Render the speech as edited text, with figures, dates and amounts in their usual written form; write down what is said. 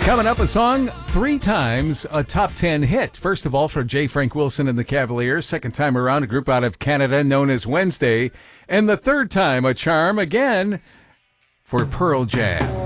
Coming up, a song 3 times a top 10 hit. First of all, for J. Frank Wilson and the Cavaliers. Second time around, a group out of Canada known as Wednesday. And the third time, a charm again for Pearl Jam.